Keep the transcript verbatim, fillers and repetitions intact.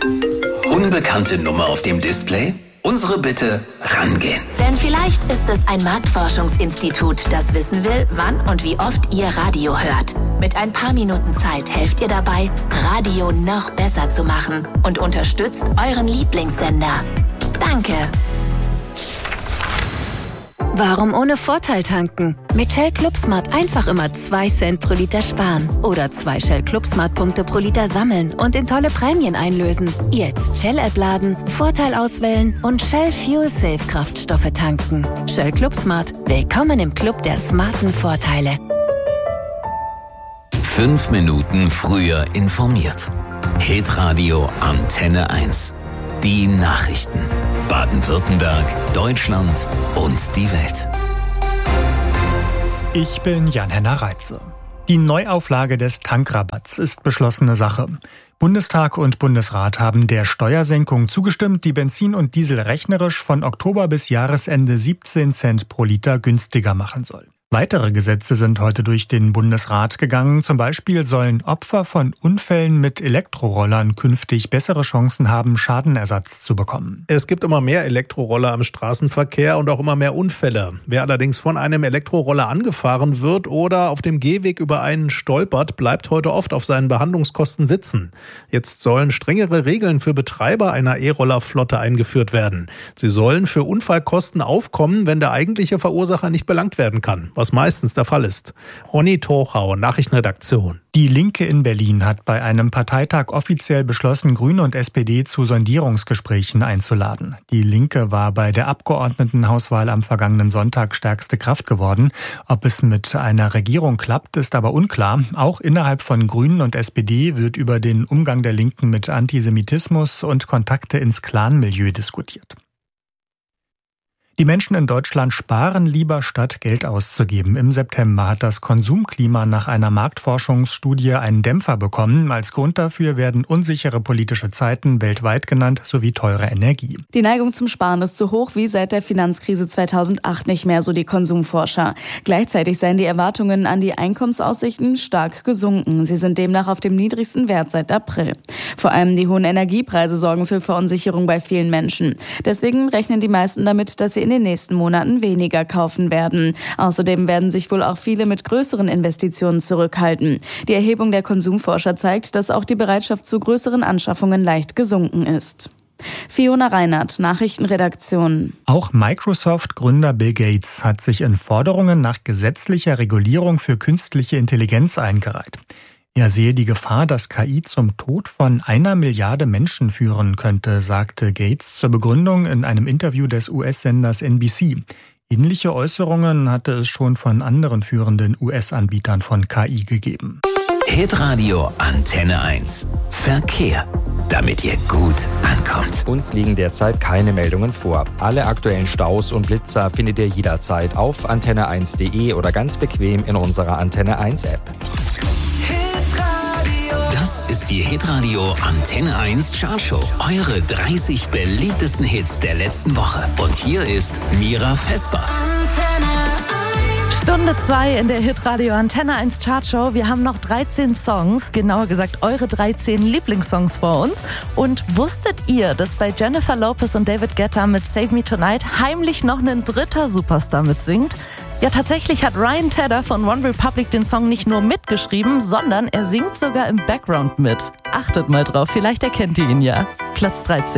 Unbekannte Nummer auf dem Display? Unsere Bitte: rangehen. Denn vielleicht ist es ein Marktforschungsinstitut, das wissen will, wann und wie oft ihr Radio hört. Mit ein paar Minuten Zeit helft ihr dabei, Radio noch besser zu machen und unterstützt euren Lieblingssender. Danke. Warum ohne Vorteil tanken? Mit Shell ClubSmart einfach immer zwei Cent pro Liter sparen. Oder zwei Shell ClubSmart-Punkte pro Liter sammeln und in tolle Prämien einlösen. Jetzt Shell-App laden, Vorteil auswählen und Shell Fuel Safe Kraftstoffe tanken. Shell ClubSmart. Willkommen im Club der smarten Vorteile. Fünf Minuten früher informiert. Hitradio Antenne eins. Die Nachrichten. Baden-Württemberg, Deutschland und die Welt. Ich bin Jan-Henner Reitze. Die Neuauflage des Tankrabatts ist beschlossene Sache. Bundestag und Bundesrat haben der Steuersenkung zugestimmt, die Benzin und Diesel rechnerisch von Oktober bis Jahresende siebzehn Cent pro Liter günstiger machen soll. Weitere Gesetze sind heute durch den Bundesrat gegangen. Zum Beispiel sollen Opfer von Unfällen mit Elektrorollern künftig bessere Chancen haben, Schadenersatz zu bekommen. Es gibt immer mehr Elektroroller im Straßenverkehr und auch immer mehr Unfälle. Wer allerdings von einem Elektroroller angefahren wird oder auf dem Gehweg über einen stolpert, bleibt heute oft auf seinen Behandlungskosten sitzen. Jetzt sollen strengere Regeln für Betreiber einer E-Roller-Flotte eingeführt werden. Sie sollen für Unfallkosten aufkommen, wenn der eigentliche Verursacher nicht belangt werden kann, was meistens der Fall ist. Ronny Tochau, Nachrichtenredaktion. Die Linke in Berlin hat bei einem Parteitag offiziell beschlossen, Grüne und S P D zu Sondierungsgesprächen einzuladen. Die Linke war bei der Abgeordnetenhauswahl am vergangenen Sonntag stärkste Kraft geworden. Ob es mit einer Regierung klappt, ist aber unklar. Auch innerhalb von Grünen und S P D wird über den Umgang der Linken mit Antisemitismus und Kontakte ins Clanmilieu diskutiert. Die Menschen in Deutschland sparen lieber, statt Geld auszugeben. Im September hat das Konsumklima nach einer Marktforschungsstudie einen Dämpfer bekommen. Als Grund dafür werden unsichere politische Zeiten weltweit genannt, sowie teure Energie. Die Neigung zum Sparen ist so hoch wie seit der Finanzkrise zweitausendacht nicht mehr, so die Konsumforscher. Gleichzeitig seien die Erwartungen an die Einkommensaussichten stark gesunken. Sie sind demnach auf dem niedrigsten Wert seit April. Vor allem die hohen Energiepreise sorgen für Verunsicherung bei vielen Menschen. Deswegen rechnen die meisten damit, dass sie in den nächsten Monaten weniger kaufen werden. Außerdem werden sich wohl auch viele mit größeren Investitionen zurückhalten. Die Erhebung der Konsumforscher zeigt, dass auch die Bereitschaft zu größeren Anschaffungen leicht gesunken ist. Fiona Reinhardt, Nachrichtenredaktion. Auch Microsoft-Gründer Bill Gates hat sich in Forderungen nach gesetzlicher Regulierung für künstliche Intelligenz eingereiht. Er sehe die Gefahr, dass K I zum Tod von einer Milliarde Menschen führen könnte, sagte Gates zur Begründung in einem Interview des U S-Senders N B C. Ähnliche Äußerungen hatte es schon von anderen führenden U S-Anbietern von K I gegeben. Hitradio Antenne eins. Verkehr. Damit ihr gut ankommt. Uns liegen derzeit keine Meldungen vor. Alle aktuellen Staus und Blitzer findet ihr jederzeit auf antenne eins punkt de oder ganz bequem in unserer Antenne eins App. Das ist die Hitradio Antenne eins Chartshow. Eure dreißig beliebtesten Hits der letzten Woche. Und hier ist Mira Vesper. Stunde zwei in der Hitradio Antenne eins Chartshow. Wir haben noch dreizehn Songs, genauer gesagt eure dreizehn Lieblingssongs vor uns. Und wusstet ihr, dass bei Jennifer Lopez und David Guetta mit Save Me Tonight heimlich noch ein dritter Superstar mitsingt? Ja, tatsächlich hat Ryan Tedder von One Republic den Song nicht nur mitgeschrieben, sondern er singt sogar im Background mit. Achtet mal drauf, vielleicht erkennt ihr ihn ja. Platz dreizehn.